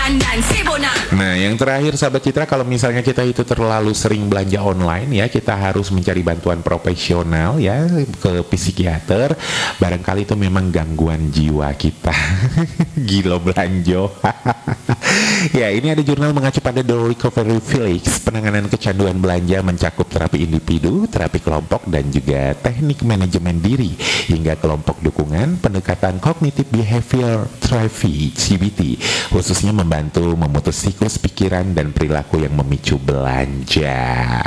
Nah, yang terakhir sahabat Citra, kalau misalnya kita itu terlalu sering belanja online ya, kita harus mencari bantuan profesional ya, ke psikiater. Barangkali itu memang gangguan jiwa kita. Gila belanjo. Ya, ini ada jurnal mengacu pada The Recovery Felix. Penanganan kecanduan belanja mencakup terapi individu, terapi kelompok, dan juga teknik manajemen diri hingga kelompok dukungan, pendekatan kognitif behavior therapy CBT, khususnya membantu memutus siklus pikiran dan perilaku yang memicu belanja.